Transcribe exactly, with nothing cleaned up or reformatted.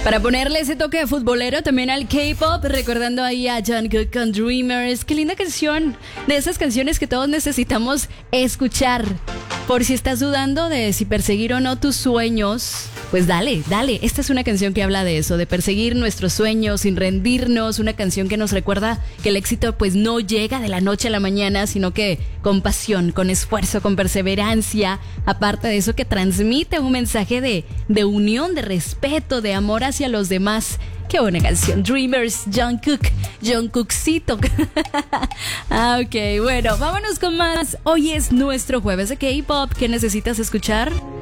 Para ponerle ese toque de futbolero también al K-pop, recordando ahí a Jungkook con Dreamers. Qué linda canción, de esas canciones que todos necesitamos escuchar. Por si estás dudando de si perseguir o no tus sueños, pues dale, dale. Esta es una canción que habla de eso, de perseguir nuestros sueños sin rendirnos. Una canción que nos recuerda que el éxito pues no llega de la noche a la mañana, sino que con pasión, con esfuerzo, con perseverancia. Aparte de eso, que transmite un mensaje de, de unión, de respeto, de amor hacia los demás. Qué buena canción. Dreamers, Jungkook, Jungkookcito. Ah, ok, bueno, vámonos con más. Hoy es nuestro jueves de K-pop. ¿Qué necesitas escuchar?